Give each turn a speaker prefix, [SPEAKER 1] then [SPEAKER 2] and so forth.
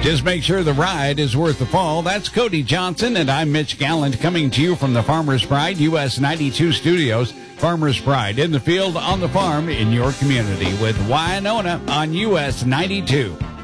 [SPEAKER 1] Just make sure the ride is worth the fall. That's Cody Johnson, and I'm Mitch Gallant, coming to you from the Farmer's Pride US 92 studios. Farmer's Pride, in the field, on the farm, in your community, with Winona on US 92.